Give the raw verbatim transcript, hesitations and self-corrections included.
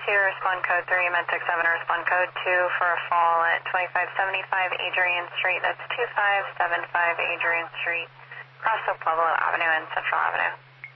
two, respond code three, Medtech seven, respond code two for a fall at twenty-five seventy-five Adrian Street. That's two five seven five Adrian Street, across the Pueblo Avenue and Central Avenue.